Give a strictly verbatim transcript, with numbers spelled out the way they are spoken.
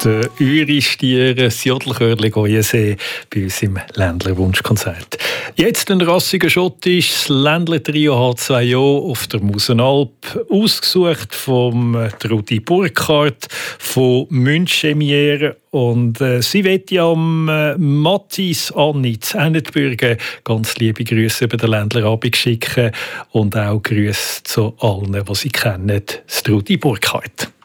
der Uri-Stier, das Jodelchörli Goyensee bei uns im Ländler Wunschkonzert. Jetzt ein rassiger Schottisch, das Ländler Trio H zwei O auf der Musenalp, ausgesucht vom Rudi Burkhardt von Münchemier. Und äh, sie möchte am äh, Matthias Anni zu Ennetbürgen ganz liebe Grüße über den Ländler Abend schicken und auch Grüße zu allen, die sie kennen, das Rudi Burkhardt.